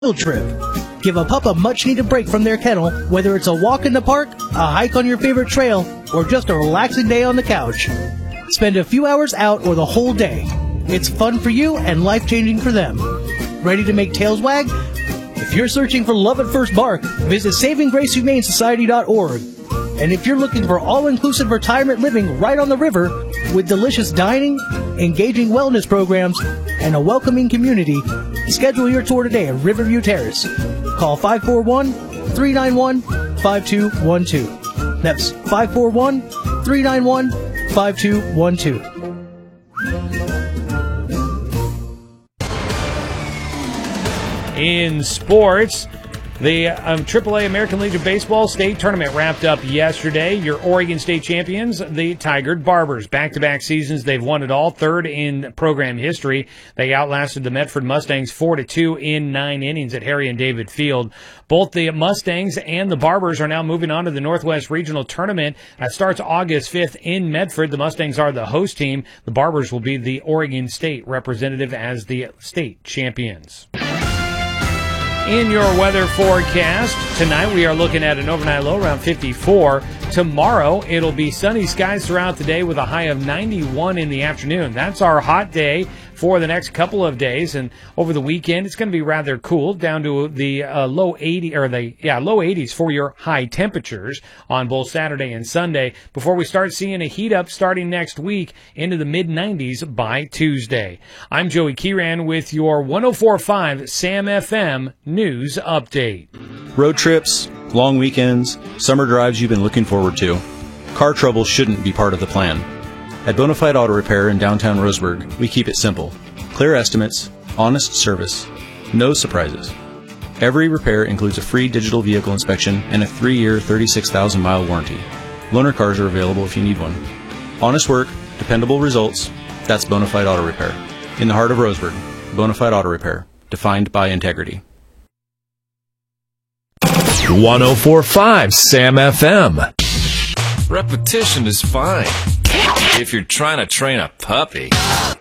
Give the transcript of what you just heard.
field trip. Give a pup a much-needed break from their kennel, whether it's a walk in the park, a hike on your favorite trail, or just a relaxing day on the couch. Spend a few hours out or the whole day. It's fun for you and life-changing for them. Ready to make tails wag? If you're searching for love at first bark, visit SavingGraceHumaneSociety.org. And if you're looking for all-inclusive retirement living right on the river with delicious dining, engaging wellness programs, and a welcoming community, schedule your tour today at Riverview Terrace. Call 541-391-5212. That's 541-391-5212. In sports, the AAA American League of Baseball state tournament wrapped up yesterday. Your Oregon State champions, the Tigard Barbers. Back-to-back seasons, they've won it all. Third in program history. They outlasted the Medford Mustangs 4-2 in 9 innings at Harry and David Field. Both the Mustangs and the Barbers are now moving on to the Northwest Regional Tournament. That starts August 5th in Medford. The Mustangs are the host team. The Barbers will be the Oregon State representative as the state champions. In your weather forecast, tonight we are looking at an overnight low around 54. Tomorrow, it'll be sunny skies throughout the day with a high of 91 in the afternoon. That's our hot day for the next couple of days. And over the weekend, it's going to be rather cool, down to the low 80s for your high temperatures on both Saturday and Sunday, before we start seeing a heat up starting next week into the mid-90s by Tuesday. I'm Joey Kieran with your 104.5 Sam FM News Update. Road trips, long weekends, summer drives you've been looking forward to. Car trouble shouldn't be part of the plan. At Bonafide Auto Repair in downtown Roseburg, we keep it simple. Clear estimates, honest service, no surprises. Every repair includes a free digital vehicle inspection and a 3-year, 36,000-mile warranty. Loaner cars are available if you need one. Honest work, dependable results, that's Bonafide Auto Repair. In the heart of Roseburg, Bonafide Auto Repair, defined by integrity. 104.5 Sam FM. Repetition is fine if you're trying to train a puppy.